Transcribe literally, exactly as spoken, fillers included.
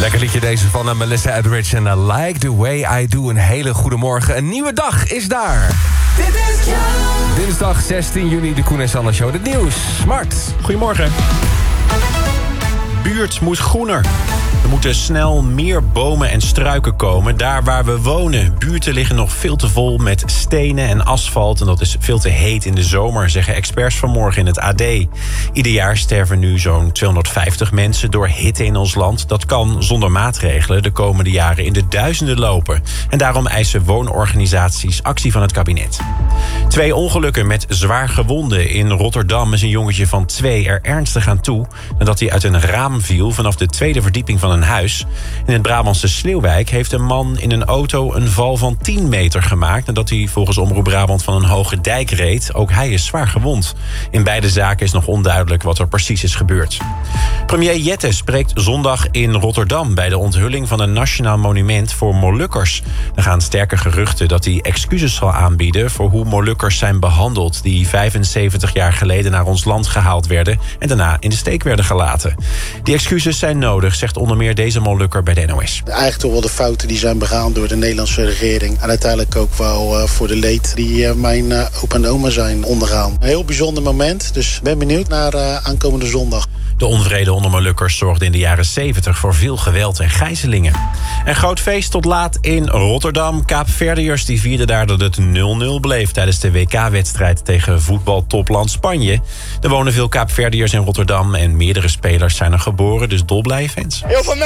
Lekker liedje deze van uh, Melissa Etheridge en uh, Like the Way I Do. Een hele goede morgen. Een nieuwe dag is daar. Dit is dinsdag zestien juni, de Koen en Sander Show. Het nieuws. Smart. Goedemorgen. Buurt moet groener. Er moeten snel meer bomen en struiken komen daar waar we wonen. Buurten liggen nog veel te vol met stenen en asfalt. En dat is veel te heet in de zomer, zeggen experts vanmorgen in het A D. Ieder jaar sterven nu zo'n tweehonderdvijftig mensen door hitte in ons land. Dat kan zonder maatregelen de komende jaren in de duizenden lopen. En daarom eisen woonorganisaties actie van het kabinet. Twee ongelukken met zwaar gewonden. In Rotterdam is een jongetje van twee er ernstig aan toe nadat hij uit een raam viel vanaf de tweede verdieping van een huis. In het Brabantse Sleeuwijk heeft een man in een auto een val van tien meter gemaakt nadat hij volgens Omroep Brabant van een hoge dijk reed. Ook hij is zwaar gewond. In beide zaken is nog onduidelijk wat er precies is gebeurd. Premier Jette spreekt zondag in Rotterdam bij de onthulling van een nationaal monument voor Molukkers. Er gaan sterke geruchten dat hij excuses zal aanbieden voor hoe Molukkers zijn behandeld die vijfenzeventig jaar geleden naar ons land gehaald werden en daarna in de steek werden gelaten. Die excuses zijn nodig, zegt onder meer deze Molukker bij de N O S. Eigenlijk toch wel de fouten die zijn begaan door de Nederlandse regering. En uiteindelijk ook wel uh, voor de leed die uh, mijn uh, opa en oma zijn ondergaan. Een heel bijzonder moment, dus ben benieuwd naar uh, aankomende zondag. De onvrede onder Molukkers zorgde in de jaren zeventig voor veel geweld en gijzelingen. Een groot feest tot laat in Rotterdam. Kaapverdiërs die vierden daar dat het nul nul bleef tijdens de W K-wedstrijd tegen voetbaltopland Spanje. Er wonen veel Kaapverdiërs in Rotterdam en meerdere spelers zijn er geboren, dus dolblije fans. Heel veel